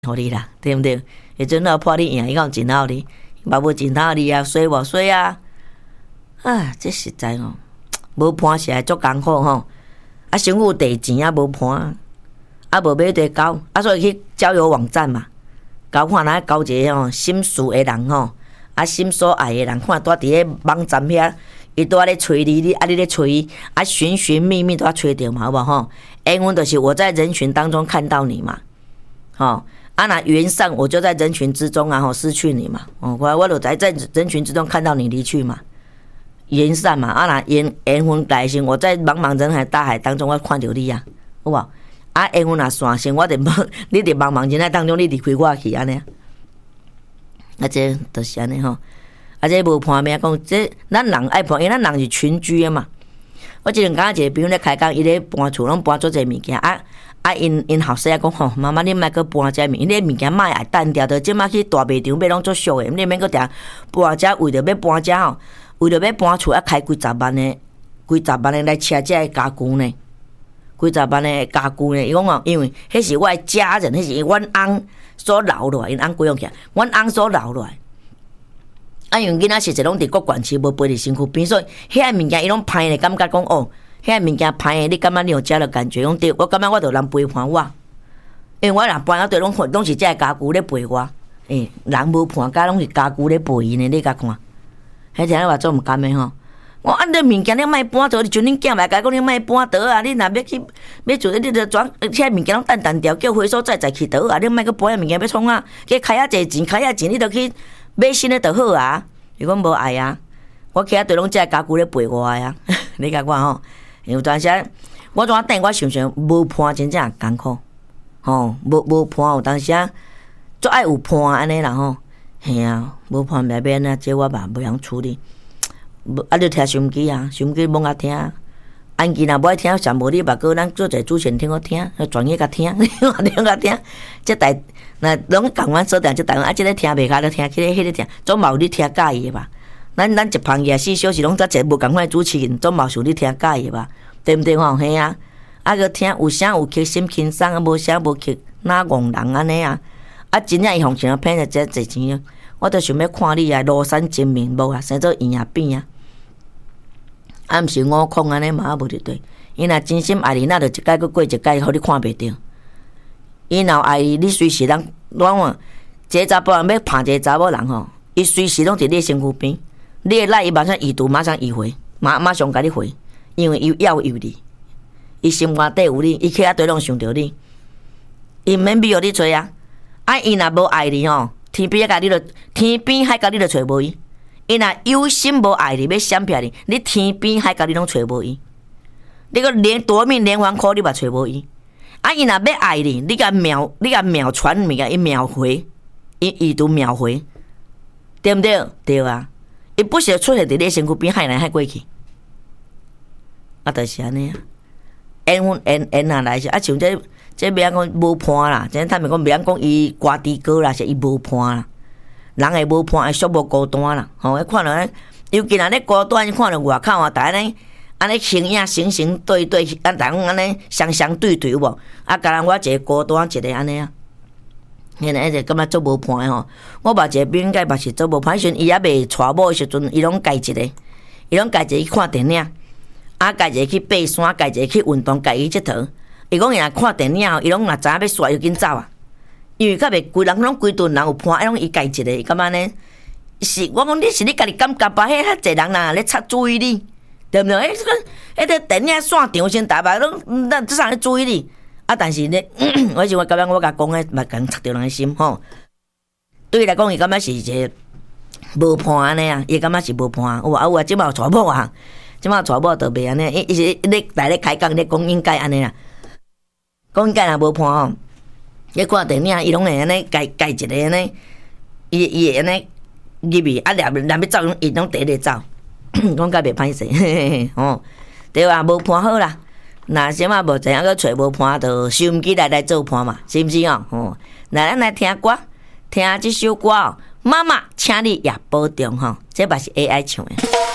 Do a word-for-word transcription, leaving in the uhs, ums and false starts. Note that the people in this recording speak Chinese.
互你啦，对毋对？迄阵我破你赢，伊讲真好哩，嘛无真好哩啊，衰无衰啊？啊，这实在哦，无伴是会足艰苦吼。啊，身躯地钱啊无伴，啊无买一堆狗，啊所以去交友网站嘛，交看哪交一个吼心事的人吼，啊心所爱的人，看住伫咧网站遐，伊拄仔咧找你，你啊你咧找伊，啊寻寻觅觅都要找着嘛，好无吼？英文就是我在人群当中看到你嘛，吼。啊，那缘上我就在人群之中啊，吼失去你嘛，哦，我我就在在人群之中看到你离去嘛，缘散嘛，啊那缘缘分来时，我在茫茫人海大海当中，我看到你啊，有无？啊缘分若散时，我伫你伫茫茫人海当中，你离开我去安尼，啊这就是安尼吼，啊这无伴命讲，这咱人爱伴，因为咱人是群居的嘛。我即阵讲一个朋友咧开讲，伊咧搬厝，拢搬做这物件啊。啊，因因后生讲吼，妈妈你莫搁搬遮物，因咧物件莫爱单调，着即马去大卖场买拢足俗诶，你免搁定搬遮，为着要搬遮吼，为着要搬厝啊，开几十万诶，几十万诶来车遮诶家具呢，几十万诶家具呢，伊讲哦，因为迄是我诶家人，迄是阮翁所留落来，因翁贵用起来，阮翁所留落来。啊，因为囡仔实际拢伫国管区，无陪伫身躯边，所以遐物件伊拢歹咧，感觉讲哦。遐物件歹诶，你感觉你有遮个感觉？讲对，我感觉我着人陪伴我，因为我若搬啊，对拢拢是遮个家具咧陪我。诶、欸，人无伴，甲拢是家具咧陪伊呢，你甲看，迄听话做毋甘诶吼。我按你物件你莫搬倒，就恁囝来甲讲你莫搬倒啊！你若要去要做，你着转遐物件拢单单调，叫回收再再去倒啊！你莫搁搬遐物件要创啊？去开遐济钱，开遐钱，你着去买新诶就好啊！伊讲无爱啊，我去遐对拢遮个家具咧陪我啊！你甲看吼。有当时我怎等我想想无伴真正艰苦，吼无无伴有当时啊，足爱有伴安尼啦吼，嘿啊，无伴袂变啊，这我嘛袂晓处理。啊，你听收音机啊，收音机罔爱听，安吉若无爱听，上无你把歌咱做者主持人听我听，专业甲听，听甲听，这台那拢共阮锁定这台啊，这个听袂下，就听，迄个迄个听，总嘛有你听介意吧？咱咱一旁廿四小时拢在一无共款主持人，总嘛是你听介意吧？对毋对吼？嘿啊，啊个听有声有气心轻松，啊无声无气哪戆人安尼啊？啊真正伊行情骗着这侪钱啊！我著想要看你啊，庐山真面目啊，生做圆啊变啊！啊毋是悟空安尼嘛，无就对。伊若真心爱你，那著一摆佫过一摆，互你看袂着。伊若爱你，你随时人拢话，一个查甫人要拍一个查某人吼，伊随时拢伫你身躯边。你会来，伊马上已读，马上移回，马马上甲你回，因为伊要有你，伊心肝底有你，伊去遐对拢想着你，伊毋免逼互你找啊。啊，伊若无爱你吼，天边甲你着天边海甲你着找无伊。伊若有心无爱你，要闪避你，你天边海甲你拢找无伊。你个连夺命连环 call 你嘛找无伊。啊，伊若要爱你，你甲秒，你甲秒传物件，伊秒回，伊已读秒回，对毋对？对啊。伊不时出现伫你身躯边，害来害过去，啊，就是安尼啊。缘分缘缘啊来是啊，像这这袂晓讲无伴啦，真坦白讲袂晓讲伊歌低歌啦，是伊无伴啦。人会无伴，会寂寞孤单啦。吼、哦，看到尤其若咧孤单，看到外口啊，逐安尼安尼形影形形对对，啊，逐个安尼相相对对有无？啊，甲人我一个孤单，一个安尼啊。现在一直感觉做无伴的吼，我捌一个朋友甲嘛是做无伴，时阵伊也未娶某的时阵，伊拢家一个，伊拢家一个去看电影，啊，家一个去爬山，家一个去运动，家伊去佚佗。伊讲伊若看电影吼，伊拢若知影要煞，要紧走啊，因为较袂规人拢规顿人有伴，伊拢伊家一个，伊感觉呢是，我讲你是你家己感觉吧？迄遐济人呐咧插注意力，对毋对？迄个迄个电影线场先大把拢，咱至少咧注意力。啊，但是咧，我是我感觉我甲讲诶，嘛共插着人诶心吼。对伊来讲，伊感觉是一个无伴安尼啊，伊感觉是无伴。我啊有啊，即马有娶某啊，即马娶某着袂安尼，伊伊是咧来咧开讲咧讲应该安尼啦。讲应该若无伴吼，咧看电影伊拢会安尼家家一个安尼，伊伊会安尼入去啊，若若要走，伊拢第一个走，讲甲袂歹势，吼，对啊，无伴好啦。那什么无知影个找无伴，就收音机来来做伴嘛，是毋是哦？吼，来咱来听歌，听即首歌哦。妈妈，请你也保重吼，这嘛是 A I 唱的。